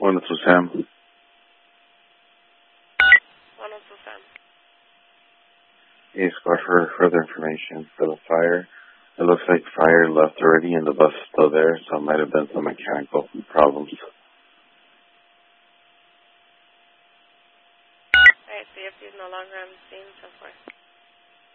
102 Sam. 102 Sam. Hey, Squad, for further information for the fire. It looks like fire left already and the bus is still there, so it might have been some mechanical problems. Alright, CFC is no longer on the scene, so forth.